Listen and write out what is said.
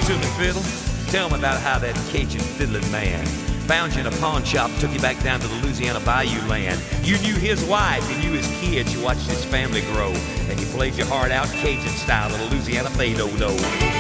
to me, fiddle. Tell me about how that Cajun fiddling man found you in a pawn shop, took you back down to the Louisiana Bayou land. You knew his wife, you knew his kids, you watched his family grow, and he played your heart out Cajun style, the Louisiana fado-do.